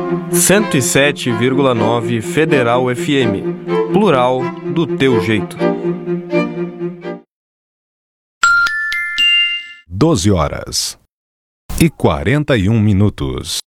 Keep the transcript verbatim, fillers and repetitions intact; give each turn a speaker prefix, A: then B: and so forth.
A: cento e sete vírgula nove Federal F M. Plural do teu jeito.
B: doze horas e quarenta e um minutos.